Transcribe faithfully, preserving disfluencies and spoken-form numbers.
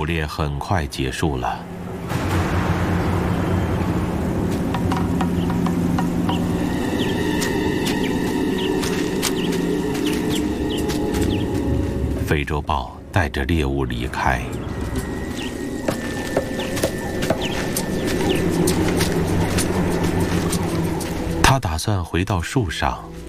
猎很快结束了。非洲豹带着猎物离开。他打算回到树上，